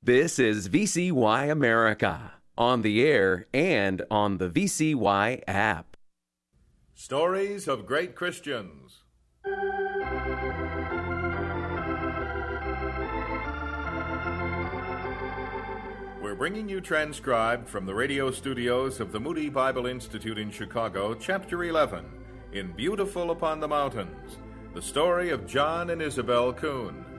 This is VCY America, on the air and on the VCY app. Stories of Great Christians. We're bringing you transcribed from the radio studios of the Moody Bible Institute in Chicago, Chapter 11, In Beautiful Upon the Mountains, the story of John and Isabel Kuhn.